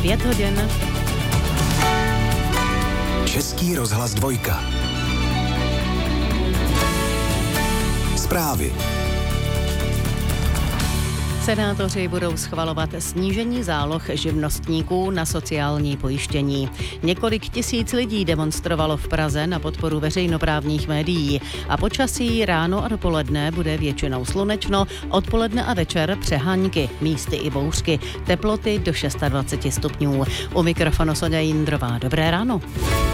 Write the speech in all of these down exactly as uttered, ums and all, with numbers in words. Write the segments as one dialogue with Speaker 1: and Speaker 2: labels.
Speaker 1: pět hodin.
Speaker 2: Český rozhlas dvojka. Zprávy.
Speaker 1: Senátoři budou schvalovat snížení záloh živnostníků na sociální pojištění. Několik tisíc lidí demonstrovalo v Praze na podporu veřejnoprávních médií a počasí ráno a dopoledne bude většinou slunečno, odpoledne a večer přehánky, místy i bouřky, teploty do dvacet šest stupňů. U mikrofonu Soňa Jindrová. Dobré ráno.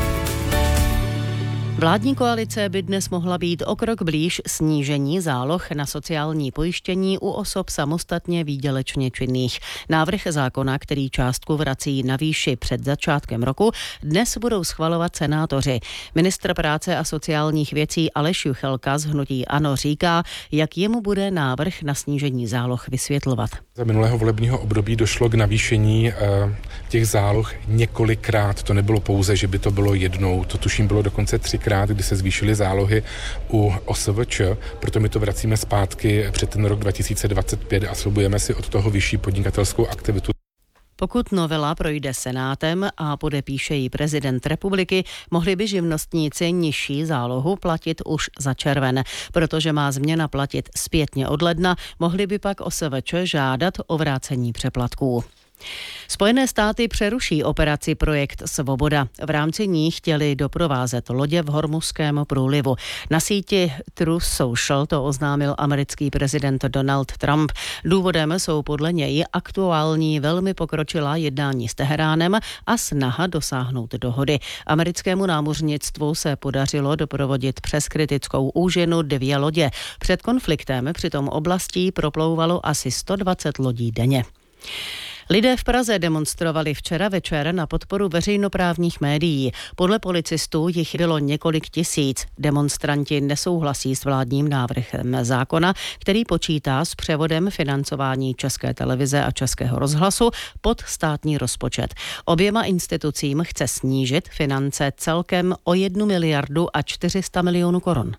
Speaker 1: Vládní koalice by dnes mohla být o krok blíž snížení záloh na sociální pojištění u osob samostatně výdělečně činných. Návrh zákona, který částku vrací na výši před začátkem roku, dnes budou schvalovat senátoři. Ministr práce a sociálních věcí Aleš Juchelka z hnutí ANO říká, jak jemu bude návrh na snížení záloh vysvětlovat.
Speaker 3: Za minulého volebního období došlo k navýšení těch záloh několikrát. To nebylo pouze, že by to bylo jednou, to tuším bylo dokonce třikrát, kdy se zvýšily zálohy u O S V Č, proto my to vracíme zpátky před ten rok dva tisíce dvacet pět a slibujeme si od toho vyšší podnikatelskou aktivitu.
Speaker 1: Pokud novela projde Senátem a podepíše ji prezident republiky, mohli by živnostníci nižší zálohu platit už za červen. Protože má změna platit zpětně od ledna, mohli by pak O S V Č žádat o vrácení přeplatků. Spojené státy přeruší operaci Projekt Svoboda. V rámci ní chtěli doprovázet lodě v Hormuzském průlivu. Na síti Truth Social to oznámil americký prezident Donald Trump. Důvodem jsou podle něj aktuální velmi pokročilá jednání s Teheránem a snaha dosáhnout dohody. Americkému námořnictvu se podařilo doprovodit přes kritickou úžinu dvě lodě. Před konfliktem přitom oblastí proplouvalo asi sto dvacet lodí denně. Lidé v Praze demonstrovali včera večer na podporu veřejnoprávních médií. Podle policistů jich bylo několik tisíc. Demonstranti nesouhlasí s vládním návrhem zákona, který počítá s převodem financování České televize a Českého rozhlasu pod státní rozpočet. Oběma institucím chce snížit finance celkem o jednu miliardu a čtyři sta milionů korun.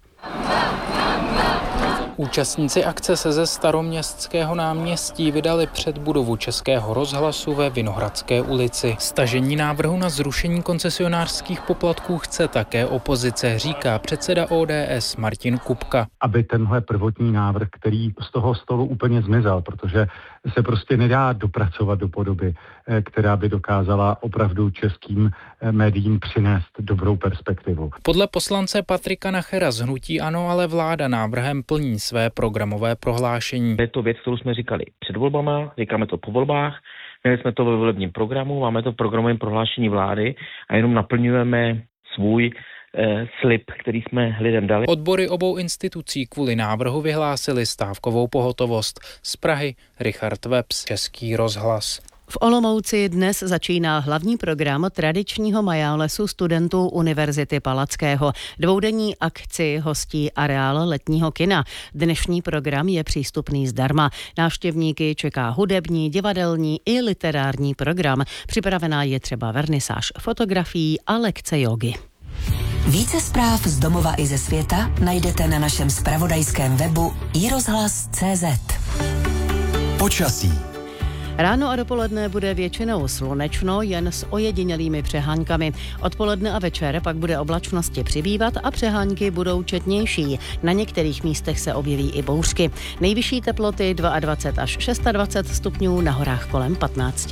Speaker 4: Účastníci akce se ze Staroměstského náměstí vydali před budovu Českého rozhlasu ve Vinohradské ulici. Stažení návrhu na zrušení koncesionářských poplatků chce také opozice, říká předseda O D S Martin Kupka.
Speaker 5: Aby tenhle prvotní návrh, který z toho stolu úplně zmizel, protože se prostě nedá dopracovat do podoby, která by dokázala opravdu českým médiím přinést dobrou perspektivu.
Speaker 4: Podle poslance Patrika Nachera z hnutí ANO ale vláda návrhem plní své programové prohlášení.
Speaker 6: Je to věc, kterou jsme říkali před volbama, říkáme to po volbách, měli jsme to ve volebním programu, máme to v programovém prohlášení vlády a jenom naplňujeme svůj eh, slib, který jsme lidem dali.
Speaker 4: Odbory obou institucí kvůli návrhu vyhlásili stávkovou pohotovost. Z Prahy Richard Webs, Český rozhlas.
Speaker 1: V Olomouci dnes začíná hlavní program tradičního majálesu studentů Univerzity Palackého. Dvoudenní akci hostí areál letního kina. Dnešní program je přístupný zdarma. Návštěvníky čeká hudební, divadelní i literární program. Připravená je třeba vernisáž fotografií a lekce jógy.
Speaker 7: Více zpráv z domova i ze světa najdete na našem zpravodajském webu i rozhlas tečka cé zet.
Speaker 2: Počasí.
Speaker 1: Ráno a dopoledne bude většinou slunečno, jen s ojedinělými přeháňkami. Odpoledne a večer pak bude oblačnosti přibývat a přehánky budou četnější. Na některých místech se objeví i bouřky. Nejvyšší teploty dvacet dva až dvacet šest stupňů, na horách kolem patnáct.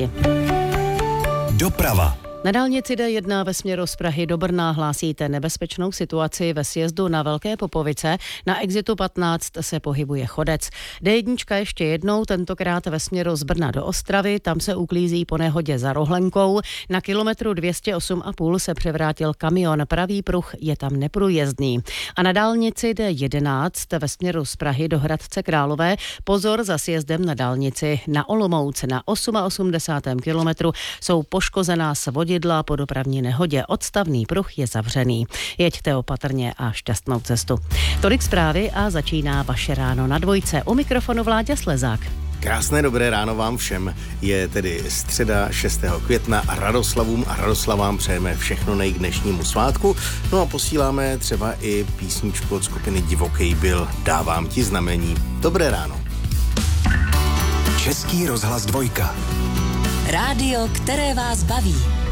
Speaker 2: Doprava.
Speaker 1: Na dálnici D jedna ve směru z Prahy do Brna hlásíte nebezpečnou situaci ve sjezdu na Velké Popovice. Na exitu patnáct se pohybuje chodec. D jedna ještě jednou, tentokrát ve směru z Brna do Ostravy, tam se uklízí po nehodě za Rohlenkou. Na kilometru dvě stě osm a půl se převrátil kamion, pravý pruh je tam neprůjezdný. A na dálnici D jedenáct ve směru z Prahy do Hradce Králové pozor za sjezdem na dálnici na Olomouc. Na osmdesátém osmém kilometru jsou poškozená svodidla po dopravní nehodě. Odstavný pruh je zavřený. Jeďte opatrně a šťastnou cestu. Tolik zprávy a začíná vaše ráno na dvojce. U mikrofonu Vláďa Slezák.
Speaker 8: Krásné dobré ráno vám všem. Je tedy středa šestého května a Radoslavům a Radoslavám přejeme všechno nej k dnešnímu svátku. No a posíláme třeba i písničku od skupiny Divokej byl Dávám ti znamení. Dobré ráno.
Speaker 2: Český rozhlas dvojka.
Speaker 7: Rádio, které vás baví.